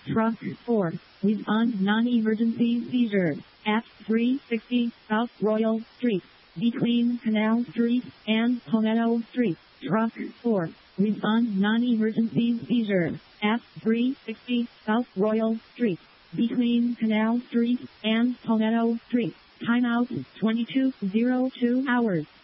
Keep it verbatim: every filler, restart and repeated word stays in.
Truck four, respond non-emergency seizure at three sixty South Royal Street, between Canal Street and Palmetto Street. Truck four, respond non-emergency seizure at three sixty South Royal Street, between Canal Street and Palmetto Street. Timeout twenty-two oh two hours.